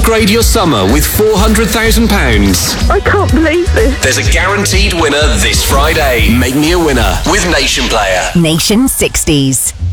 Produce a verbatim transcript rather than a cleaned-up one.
Upgrade your summer with four hundred thousand pounds. I can't believe this. There's a guaranteed winner this Friday. Make me a winner with Nation Player. Nation sixties.